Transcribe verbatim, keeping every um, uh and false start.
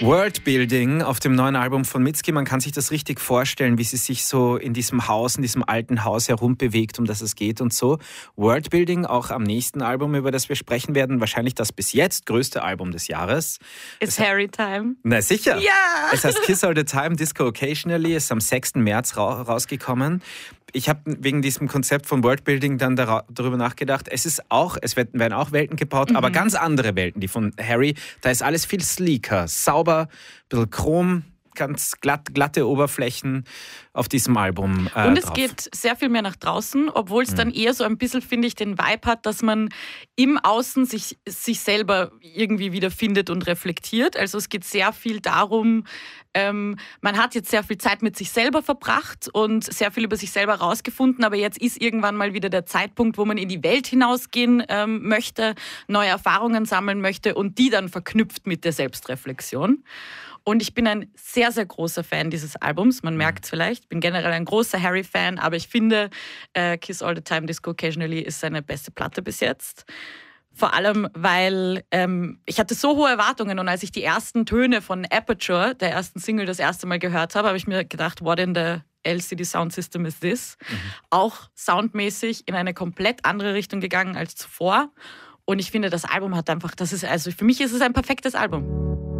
Worldbuilding auf dem neuen Album von Mitski. Man kann sich das richtig vorstellen, wie sie sich so in diesem Haus, in diesem alten Haus herumbewegt, um das es geht und so. Worldbuilding auch am nächsten Album, über das wir sprechen werden. Wahrscheinlich das bis jetzt größte Album des Jahres. It's Harry Time. Na sicher. Ja! Es heißt Kiss All The Time, Disco Occasionally. Ist am sechsten März ra- rausgekommen. Ich habe wegen diesem Konzept von Worldbuilding dann dar- darüber nachgedacht. Es ist auch, es werden, werden auch Welten gebaut, mhm. aber ganz andere Welten, die von Harry. Da ist alles viel sleeker, sauber, ein bisschen chrom, ganz glatt, glatte Oberflächen auf diesem Album äh, Und es drauf. geht sehr viel mehr nach draußen, obwohl es Mhm. dann eher so ein bisschen, finde ich, den Vibe hat, dass man im Außen sich, sich selber irgendwie wiederfindet und reflektiert. Also es geht sehr viel darum, ähm, man hat jetzt sehr viel Zeit mit sich selber verbracht und sehr viel über sich selber rausgefunden, aber jetzt ist irgendwann mal wieder der Zeitpunkt, wo man in die Welt hinausgehen ähm, möchte, neue Erfahrungen sammeln möchte und die dann verknüpft mit der Selbstreflexion. Und ich bin ein sehr, sehr großer Fan dieses Albums. Man merkt es vielleicht. Ich bin generell ein großer Harry-Fan, aber ich finde, äh, Kiss All The Time, Disco Occasionally ist seine beste Platte bis jetzt. Vor allem, weil ähm, ich hatte so hohe Erwartungen und als ich die ersten Töne von Aperture, der ersten Single, das erste Mal gehört habe, habe ich mir gedacht, what in the L C D Sound System is this? Mhm. Auch soundmäßig in eine komplett andere Richtung gegangen als zuvor. Und ich finde, das Album hat einfach, das ist, also für mich ist es ein perfektes Album.